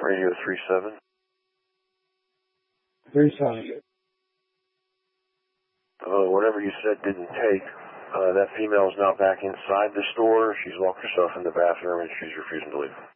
Radio 37. 37. Whatever you said didn't take. That female is now back inside the store. She's locked herself in the bathroom and she's refusing to leave.